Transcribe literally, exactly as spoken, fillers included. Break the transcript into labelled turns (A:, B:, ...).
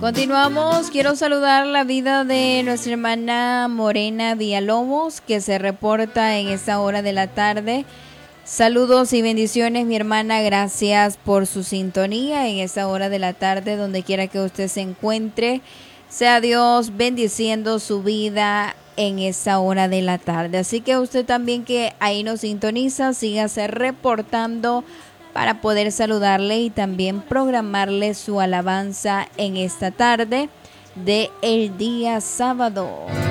A: Continuamos. Quiero saludar la vida de nuestra hermana Morena Villalobos, que se reporta en esta hora de la tarde. Saludos y bendiciones, mi hermana. Gracias por su sintonía en esta hora de la tarde, donde quiera que usted se encuentre. Sea Dios bendiciendo su vida en esta hora de la tarde. Así que usted también que ahí nos sintoniza, sígase reportando para poder saludarle y también programarle su alabanza en esta tarde de el día sábado.